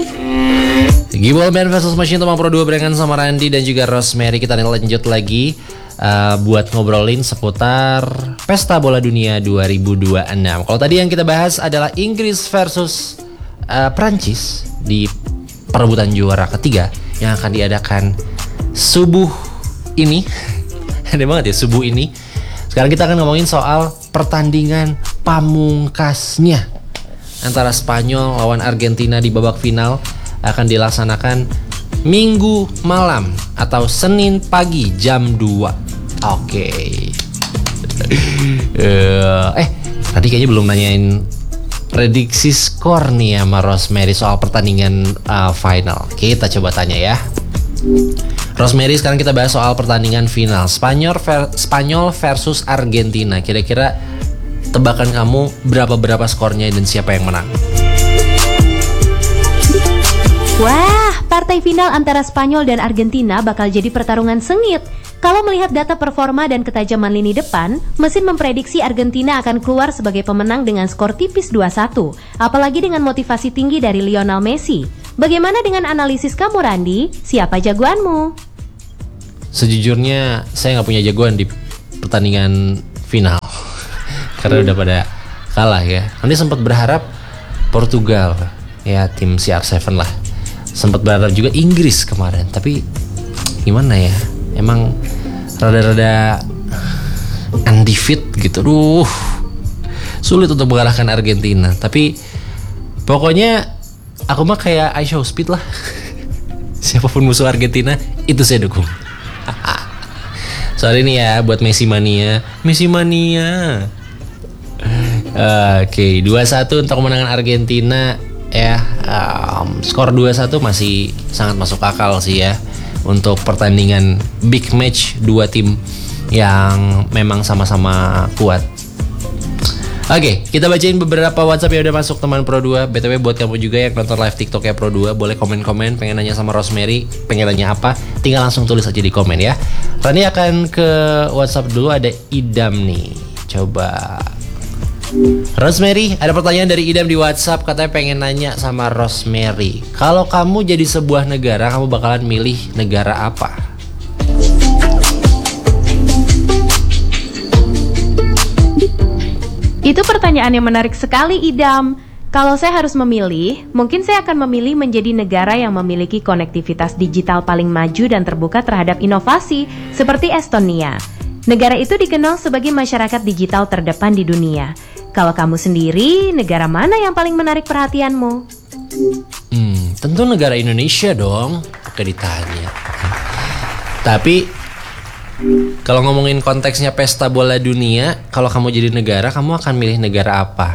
Gibol Band vs Machine Tomang Pro 2 barengan sama Randy dan juga Rosemary. Kita lanjut lagi buat ngobrolin seputar Pesta Bola Dunia 2026. Kalau tadi yang kita bahas adalah Inggris versus Prancis di perebutan juara ketiga yang akan diadakan subuh ini. Ada banget ya subuh ini. Sekarang kita akan ngomongin soal pertandingan pamungkasnya antara Spanyol lawan Argentina di babak final. Akan dilaksanakan Minggu malam atau Senin pagi jam 2. Oke. Tadi kayaknya belum nanyain prediksi skor nih sama Rosemary soal pertandingan final. Kita coba tanya ya. Rosemary, sekarang kita bahas soal pertandingan final Spanyol versus Argentina. Kira-kira tebakan kamu berapa skornya dan siapa yang menang? Wah, partai final antara Spanyol dan Argentina bakal jadi pertarungan sengit. Kalau melihat data performa dan ketajaman lini depan, mesin memprediksi Argentina akan keluar sebagai pemenang dengan skor tipis 2-1, apalagi dengan motivasi tinggi dari Lionel Messi. Bagaimana dengan analisis kamu, Randy? Siapa jagoanmu? Sejujurnya, saya nggak punya jagoan di pertandingan final. Karena udah pada kalah ya. Nanti sempat berharap Portugal, ya tim CR7 lah. Sempat berharap juga Inggris kemarin, tapi gimana ya, emang rada-rada undefeated gitu. Sulit untuk mengalahkan Argentina. Tapi pokoknya aku mah kayak I show speed lah. Siapapun musuh Argentina itu saya dukung. Soal ini ya buat Messi mania. Oke, 2-1 untuk kemenangan Argentina. Ya, skor 2-1 masih sangat masuk akal sih ya untuk pertandingan big match dua tim yang memang sama-sama kuat. Oke, kita bacain beberapa WhatsApp yang udah masuk teman Pro 2. BTW buat kamu juga yang nonton live TikToknya Pro 2, boleh komen-komen pengen nanya sama Rosemary, pengen nanya apa, tinggal langsung tulis aja di komen ya. Rani akan ke WhatsApp dulu, ada Idam nih. Coba Rosemary, ada pertanyaan dari Idam di WhatsApp, katanya pengen nanya sama Rosemary. Kalau kamu jadi sebuah negara, kamu bakalan milih negara apa? Itu pertanyaan yang menarik sekali, Idam. Kalau saya harus memilih, mungkin saya akan memilih menjadi negara yang memiliki konektivitas digital paling maju dan terbuka terhadap inovasi, seperti Estonia. Negara itu dikenal sebagai masyarakat digital terdepan di dunia. Kalau kamu sendiri, negara mana yang paling menarik perhatianmu? Tentu negara Indonesia dong, oke ditanya. Tapi kalau ngomongin konteksnya pesta bola dunia, kalau kamu jadi negara, kamu akan milih negara apa?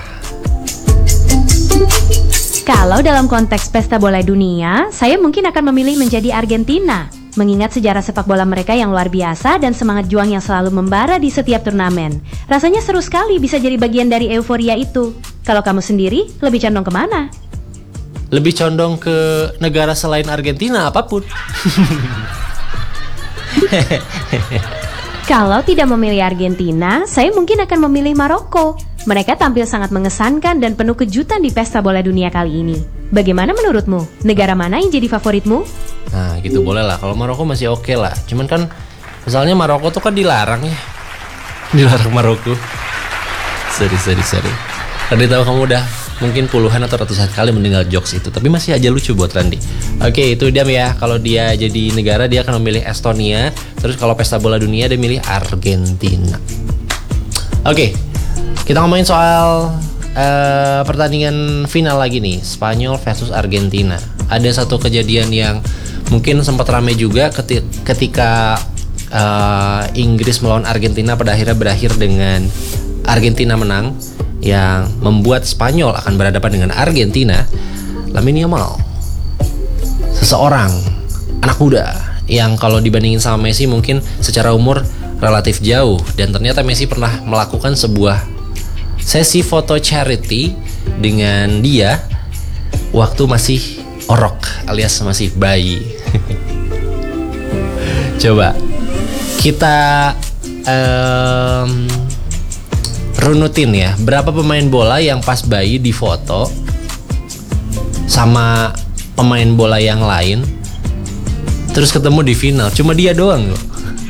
Kalau dalam konteks pesta bola dunia, saya mungkin akan memilih menjadi Argentina. Mengingat sejarah sepak bola mereka yang luar biasa dan semangat juang yang selalu membara di setiap turnamen. Rasanya seru sekali bisa jadi bagian dari euforia itu. Kalau kamu sendiri, lebih condong kemana? Lebih condong ke negara selain Argentina apapun. Kalau tidak memilih Argentina, saya mungkin akan memilih Maroko. Mereka tampil sangat mengesankan dan penuh kejutan di pesta bola dunia kali ini. Bagaimana menurutmu? Negara mana yang jadi favoritmu? Nah gitu boleh lah, kalau Maroko masih oke lah. Cuman kan misalnya Maroko tuh kan dilarang ya. Dilarang Maroko. Sorry. Randy tahu kamu udah mungkin puluhan atau ratusan kali mendengar jokes itu, tapi masih aja lucu buat Randy. Oke, itu dia ya. Kalau dia jadi negara, dia akan memilih Estonia. Terus kalau pesta bola dunia, dia milih Argentina. Oke, kita ngomongin soal pertandingan final lagi nih, Spanyol versus Argentina. Ada satu kejadian yang mungkin sempat ramai juga ketika Inggris melawan Argentina, pada akhirnya berakhir dengan Argentina menang, yang membuat Spanyol akan berhadapan dengan Argentina. Lamine Yamal, seseorang anak muda yang kalau dibandingin sama Messi mungkin secara umur relatif jauh, dan ternyata Messi pernah melakukan sebuah sesi foto charity dengan dia waktu masih orok alias masih bayi. Coba kita runutin ya, berapa pemain bola yang pas bayi difoto sama pemain bola yang lain terus ketemu di final. Cuma dia doang loh.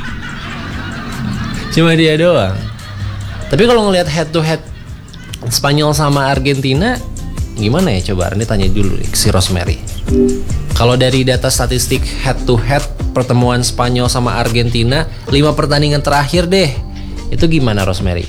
Cuma dia doang. Tapi kalau ngelihat head to head Spanyol sama Argentina, gimana ya, coba ini tanya dulu nih, si Rosemary. Kalau dari data statistik head to head pertemuan Spanyol sama Argentina 5 pertandingan terakhir deh, itu gimana Rosemary?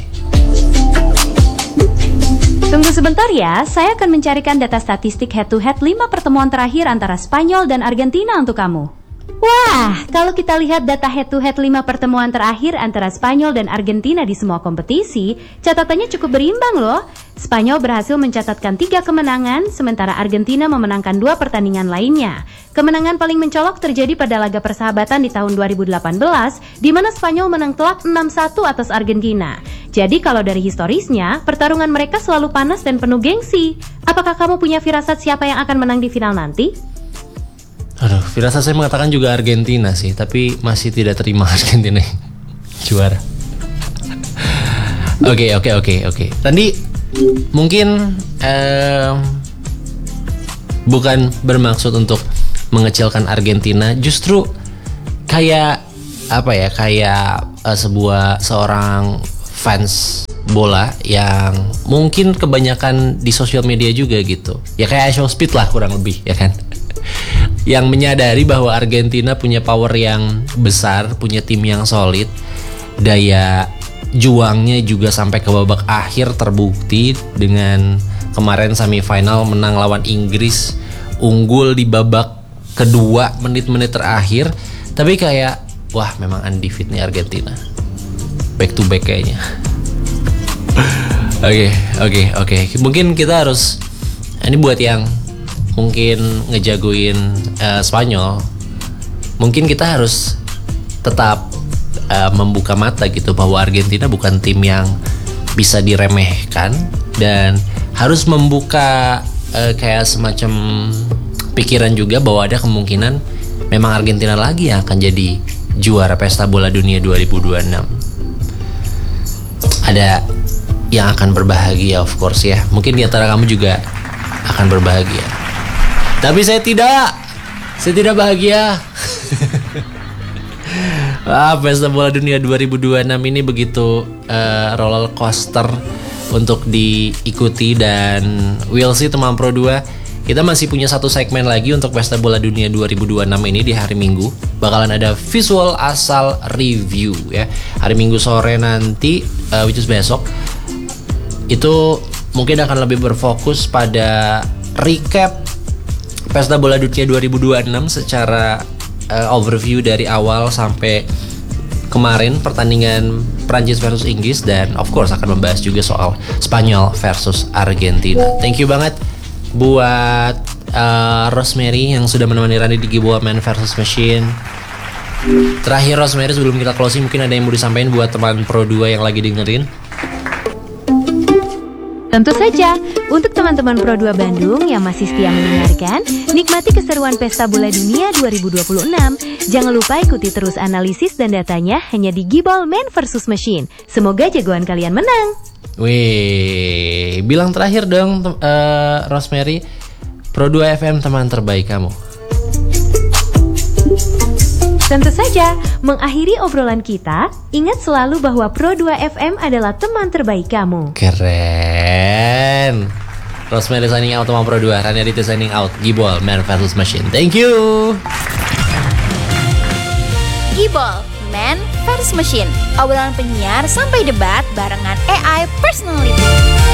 Tunggu sebentar ya, saya akan mencarikan data statistik head to head 5 pertemuan terakhir antara Spanyol dan Argentina untuk kamu. Wah, kalau kita lihat data head to head 5 pertemuan terakhir antara Spanyol dan Argentina di semua kompetisi, catatannya cukup berimbang loh. Spanyol berhasil mencatatkan 3 kemenangan, sementara Argentina memenangkan 2 pertandingan lainnya. Kemenangan paling mencolok terjadi pada laga persahabatan di tahun 2018, di mana Spanyol menang telak 6-1 atas Argentina. Jadi kalau dari historisnya, pertarungan mereka selalu panas dan penuh gengsi. Apakah kamu punya firasat siapa yang akan menang di final nanti? Aduh, firasat saya mengatakan juga Argentina sih, tapi masih tidak terima Argentina juara. Oke. Tadi mungkin bukan bermaksud untuk mengecilkan Argentina, justru kayak apa ya, kayak seorang fans bola yang mungkin kebanyakan di sosial media juga gitu. Ya kayak Show Speed lah kurang lebih, ya kan? Yang menyadari bahwa Argentina punya power yang besar, punya tim yang solid, daya juangnya juga sampai ke babak akhir terbukti dengan kemarin semifinal menang lawan Inggris, unggul di babak kedua menit-menit terakhir. Tapi kayak wah, memang undefeated nih Argentina, back to back kayaknya. Oke. Mungkin kita harus, ini buat yang mungkin ngejagoin Spanyol, mungkin kita harus tetap membuka mata gitu bahwa Argentina bukan tim yang bisa diremehkan, dan harus membuka kayak semacam pikiran juga bahwa ada kemungkinan memang Argentina lagi yang akan jadi juara Pesta Bola Dunia 2026. Ada yang akan berbahagia, of course ya. Mungkin di antara kamu juga akan berbahagia. Tapi saya tidak bahagia. Pesta Bola Dunia 2026 ini begitu roller coaster untuk diikuti, dan we'll see teman Pro 2. Kita masih punya satu segmen lagi untuk Pesta Bola Dunia 2026 ini di hari Minggu. Bakalan ada visual asal review ya. Hari Minggu sore nanti, which is besok, itu mungkin akan lebih berfokus pada recap Pesta Bola Dunia 2026 secara overview dari awal sampai kemarin pertandingan Prancis versus Inggris, dan of course akan membahas juga soal Spanyol versus Argentina. Thank you banget buat Rosemary yang sudah menemani Randy di Gibol Man versus Machine. Terakhir Rosemary, sebelum kita closing, mungkin ada yang mau disampaikan buat teman Pro 2 yang lagi dengerin? Tentu saja, untuk teman-teman Pro 2 Bandung yang masih setia mendengarkan, nikmati keseruan Pesta Bola Dunia 2026. Jangan lupa ikuti terus analisis dan datanya hanya di Gibol Man versus Machine. Semoga jagoan kalian menang. Wih, bilang terakhir dong Rosemary, Pro 2 FM teman terbaik kamu. Tentu saja, mengakhiri obrolan kita, ingat selalu bahwa Pro 2 FM adalah teman terbaik kamu. Keren. Rosemary signing out sama Pro 2, Rani Aditya signing out. Gibol Man versus Machine. Thank you. Gibol Man versus Machine. Obrolan penyiar sampai debat barengan AI Personality.